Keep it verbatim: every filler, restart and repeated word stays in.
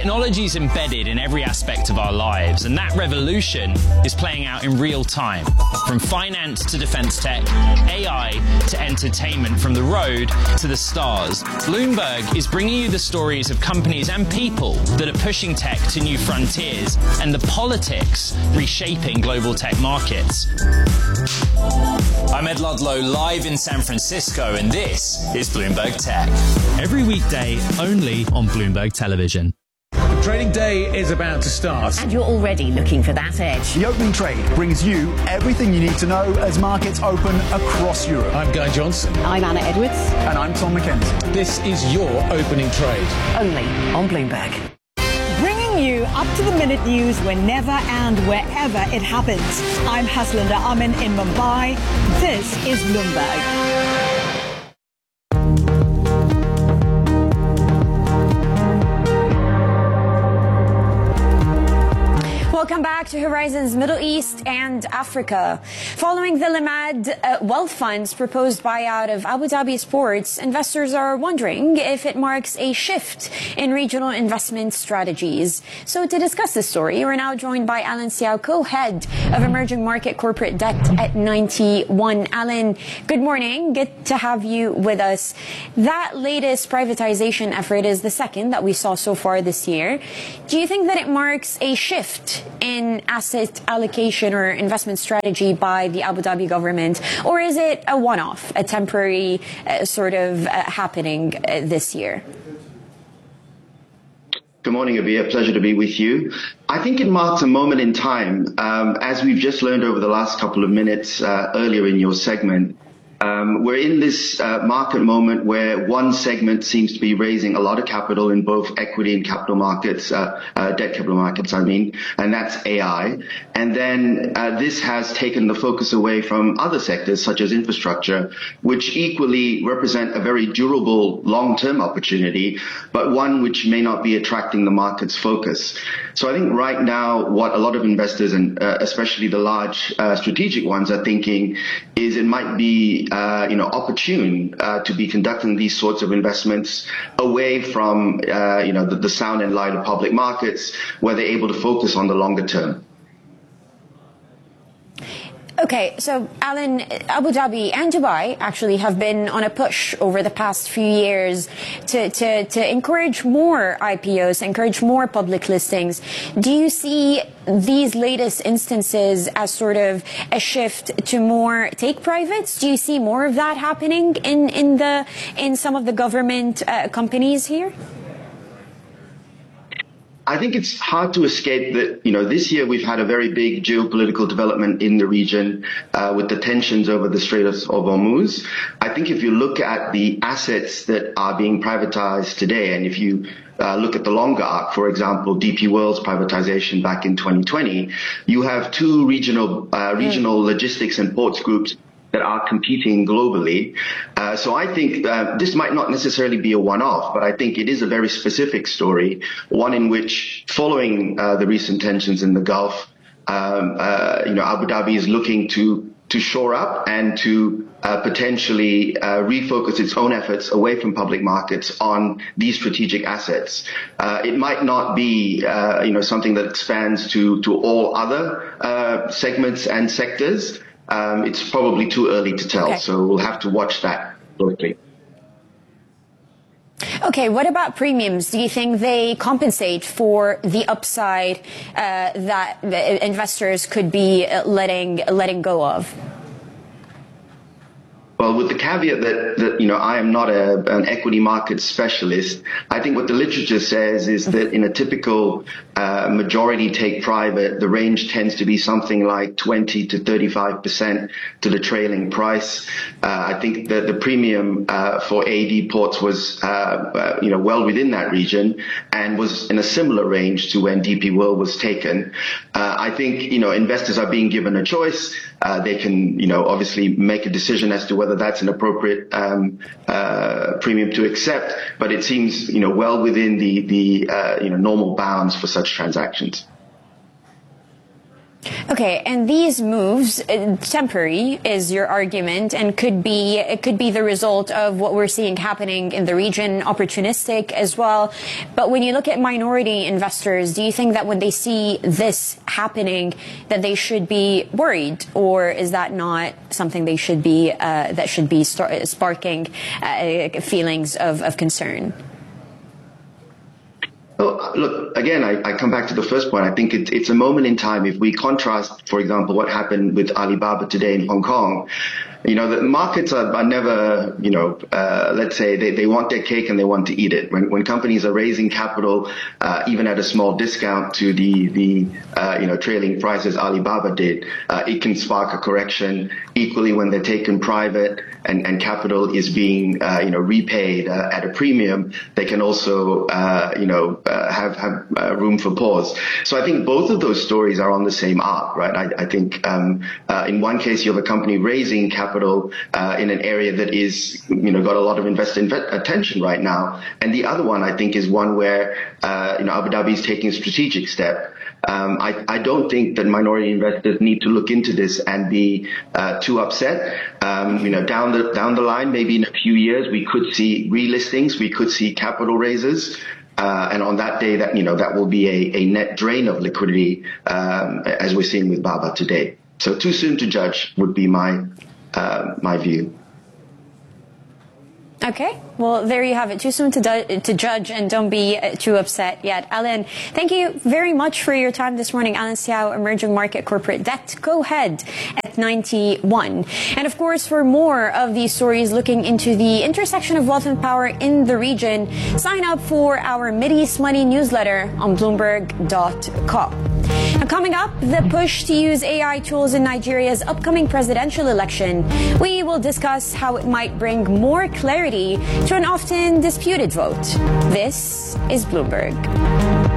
Technology is embedded in every aspect of our lives, and that revolution is playing out in real time. From finance to defense tech, A I to entertainment, from the road to the stars. Bloomberg is bringing you the stories of companies and people that are pushing tech to new frontiers, and the politics reshaping global tech markets. I'm Ed Ludlow, live in San Francisco, and this is Bloomberg Tech. Every weekday, only on Bloomberg Television. Trading day is about to start. And you're already looking for that edge. The opening trade brings you everything you need to know as markets open across Europe. I'm Guy Johnson. I'm Anna Edwards. And I'm Tom McKenzie. This is your opening trade. Only on Bloomberg. Bringing you up-to-the-minute news whenever and wherever it happens. I'm Haslinda Amin in Mumbai. This is Bloomberg. Welcome back to Horizons Middle East and Africa. Following the Lamad uh, Wealth Fund's proposed buyout of Abu Dhabi Sports, investors are wondering if it marks a shift in regional investment strategies. So to discuss this story, we're now joined by Alan Xiao, co-head of Emerging Market Corporate Debt at Ninety One. Alan, good morning. Good to have you with us. That latest privatization effort is the second that we saw so far this year. Do you think that it marks a shift in asset allocation or investment strategy by the Abu Dhabi government, or is it a one-off, a temporary uh, sort of uh, happening uh, this year? Good morning, it'll be a pleasure to be with you. I think it marks a moment in time, um, as we've just learned over the last couple of minutes uh, earlier in your segment. Um, we're in this uh, market moment where one segment seems to be raising a lot of capital in both equity and capital markets, uh, uh, debt capital markets, I mean, and that's A I. And then uh, this has taken the focus away from other sectors such as infrastructure, which equally represent a very durable long-term opportunity, but one which may not be attracting the market's focus. So I think right now what a lot of investors, and uh, especially the large uh, strategic ones, are thinking is it might be Uh, you know, opportune uh, to be conducting these sorts of investments away from, uh, you know, the, the sound and light of public markets, where they're able to focus on the longer term. Okay, so Alan, Abu Dhabi and Dubai actually have been on a push over the past few years to, to, to encourage more I P Os, encourage more public listings. Do you see these latest instances as sort of a shift to more take privates? Do you see more of that happening in, in, the, in some of the government uh, companies here? I think it's hard to escape that, you know, this year we've had a very big geopolitical development in the region uh, with the tensions over the Strait of Hormuz. I think if you look at the assets that are being privatized today, and if you uh, look at the longer arc, for example, D P World's privatization back in twenty twenty, you have two regional, uh, regional mm. logistics and ports groups that are competing globally. Uh, so I think uh, this might not necessarily be a one-off, but I think it is a very specific story, one in which, following uh, the recent tensions in the Gulf, um, uh, you know, Abu Dhabi is looking to to shore up and to uh, potentially uh, refocus its own efforts away from public markets on these strategic assets. Uh, it might not be, uh, you know, something that expands to to all other uh, segments and sectors. Um, it's probably too early to tell, okay. So we'll have to watch that closely. Okay, what about premiums? Do you think they compensate for the upside uh, that the investors could be letting letting go of? Well, with the caveat that, that you know, I am not a, an equity market specialist, I think what the literature says is that in a typical uh, majority take private, the range tends to be something like twenty to thirty-five percent to the trailing price. Uh, I think that the premium uh, for A D ports was, uh, uh, you know, well within that region and was in a similar range to when D P World was taken. Uh, I think, you know, investors are being given a choice. Uh, they can, you know, obviously make a decision as to whether that's an appropriate um, uh, premium to accept, but it seems, you know, well within the the uh, you know normal bounds for such transactions. Okay, and these moves, uh, temporary is your argument, and could be it could be the result of what we're seeing happening in the region, opportunistic as well. But when you look at minority investors, do you think that when they see this happening, that they should be worried, or is that not something they should be uh, that should be start, sparking uh, feelings of, of concern? Oh, look, again, I, I come back to the first point. I think it, it's a moment in time. If we contrast, for example, what happened with Alibaba today in Hong Kong, you know, the markets are, are never, you know, uh, let's say they, they want their cake and they want to eat it. When, when companies are raising capital, uh, even at a small discount to the, the, uh, you know, trailing prices Alibaba did, uh, it can spark a correction. Equally, when they're taken private and, and capital is being, uh, you know, repaid uh, at a premium, they can also, uh, you know, uh, have, have uh, room for pause. So I think both of those stories are on the same arc, right? I, I think, um, uh, in one case, you have a company raising capital Uh, in an area that is, you know, got a lot of investor inv- attention right now. And the other one, I think, is one where, uh, you know, Abu Dhabi is taking a strategic step. Um, I, I don't think that minority investors need to look into this and be uh, too upset. Um, you know, down the down the line, maybe in a few years, we could see relistings, we could see capital raises. Uh, and on that day, that, you know, that will be a, a net drain of liquidity, um, as we're seeing with Baba today. So too soon to judge would be my Uh, my view. Okay, well, there you have it. Too soon to, du- to judge, and don't be uh, too upset yet. Alan, thank you very much for your time this morning. Alan Siao, Emerging Market Corporate Debt Co-Head at ninety-one. And of course, for more of these stories looking into the intersection of wealth and power in the region, sign up for our Mideast Money newsletter on Bloomberg dot com. Now, coming up, the push to use A I tools in Nigeria's upcoming presidential election. We will discuss how it might bring more clarity to an often disputed vote. This is Bloomberg.